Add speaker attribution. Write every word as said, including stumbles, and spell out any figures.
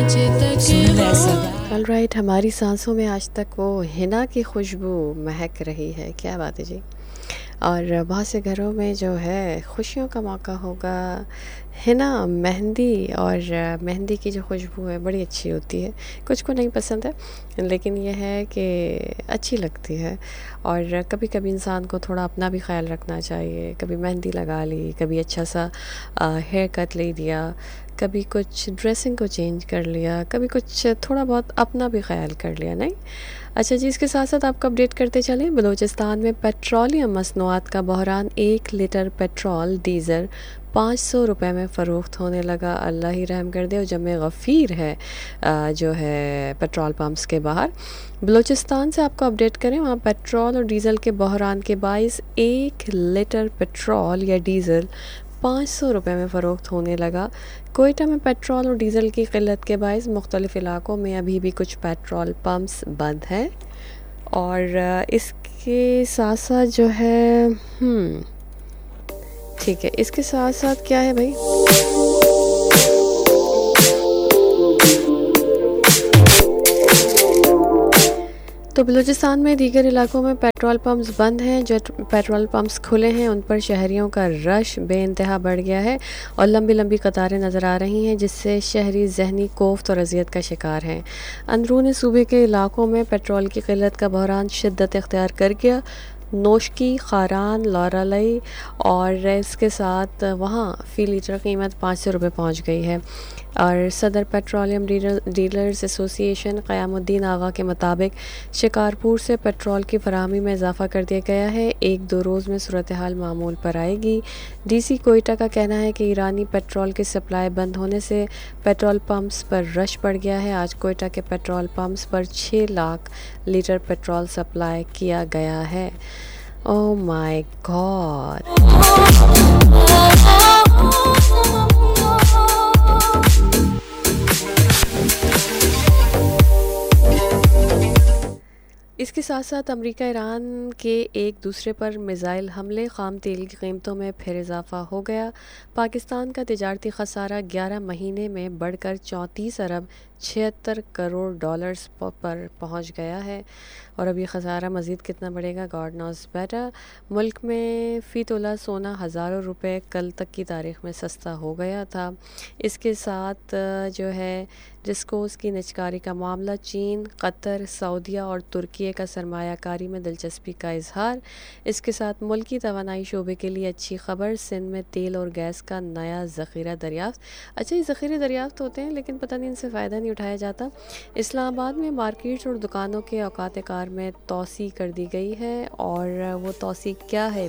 Speaker 1: All right, हमारी सांसों में आज तक वो हिना की खुशबू महक रही है। क्या बात है जी। और बहुत से घरों में जो है खुशियों का मौका होगा, हिना मेहंदी और मेहंदी की जो खुशबू है बड़ी अच्छी होती है। कुछ को नहीं पसंद है, लेकिन यह है कि अच्छी लगती है। और कभी कभी इंसान को थोड़ा अपना भी ख्याल रखना चाहिए। कभी मेहंदी लगा ली, कभी अच्छा सा हेयर कट ले दिया, कभी कुछ ड्रेसिंग को चेंज कर लिया, कभी कुछ थोड़ा बहुत अपना भी ख्याल कर लिया, नहीं। अच्छा जी, इसके साथ साथ आपको अपडेट करते चलें, बलूचिस्तान में पेट्रोलियम मसनूआत का बहरान। एक लीटर पेट्रोल डीज़ल पाँच सौ रुपये में फ़रोख्त होने लगा। अल्लाह ही रहम कर दे। और जमे गफ़ीर है जो है पेट्रोल पम्प्स के बाहर। बलूचिस्तान से आपको अपडेट करें, वहाँ पेट्रोल और डीज़ल के बहरान के बाइस एक लीटर पेट्रोल या डीज़ल पाँच सौ रुपये में फ़रोख्त होने लगा। कोयटा में पेट्रोल और डीज़ल की क़िल्लत के बायस मुख्तलिफ़ इलाक़ों में अभी भी कुछ पेट्रोल पम्प्स बंद हैं। और इसके साथ साथ जो है हम्म ठीक है, इसके साथ साथ क्या है भाई, तो बलूचिस्तान में दीगर इलाकों में पेट्रोल पंप्स बंद हैं। जो पेट्रोल पंप्स खुले हैं उन पर शहरियों का रश बेइंतहा बढ़ गया है और लंबी लंबी कतारें नज़र आ रही हैं, जिससे शहरी जहनी कोफ्त और अजियत का शिकार हैं। अंदरूनी सूबे के इलाकों में पेट्रोल की क़िल्लत का बहरान शिद्दत इख्तियार कर गया। नोशकी, खारान, लौरालई और इसके साथ वहाँ फ़ी लीटर कीमत पाँच सौ रुपये पहुँच गई है। और सदर पेट्रोलियम डीलर डीलर्स एसोसिएशन क़यामुद्दीन आगा के मुताबिक शिकारपुर से पेट्रोल की फराहमी में इजाफ़ा कर दिया गया है। एक दो रोज़ में सूरत हाल मामूल पर आएगी। डीसी कोयटा का कहना है कि ईरानी पेट्रोल की सप्लाई बंद होने से पेट्रोल पंप्स पर रश बढ़ गया है। आज कोयटा के पेट्रोल पंप्स पर छः लाख लीटर पेट्रोल सप्लाई किया गया है। Oh my God. इसके साथ साथ अमेरिका ईरान के एक दूसरे पर मिज़ाइल हमले, ख़ाम तेल की कीमतों में फिर इजाफ़ा हो गया। पाकिस्तान का तिजारती खसारा ग्यारह महीने में बढ़कर चौंतीस अरब छिहत्तर करोड़ डॉलर्स पर पहुंच गया है। और अब ये खसारा मज़ीद कितना बढ़ेगा, गॉड नोज़ बेटर। मुल्क में फ़ी तोला सोना हज़ारों रुपए कल तक की तारीख़ में सस्ता हो गया था। इसके साथ जो है डिस्कोस की निजकारी का मामला, चीन, कतर, सऊदीया और तुर्की का सरमायाकारी में दिलचस्पी का इजहार। इसके साथ मुल्की तवानाई शोबे के लिए अच्छी खबर, सिंध में तेल और गैस का नया ज़ख़ीरा दरियाफ़्त। अच्छा, ये ज़ख़ीरे दरियाफ़्त होते हैं लेकिन पता नहीं इनसे फ़ायदा नहीं उठाया जाता। इस्लामाबाद में मार्केट्स और दुकानों के औकात कार में तोसी कर दी गई है। और वो तोसी क्या है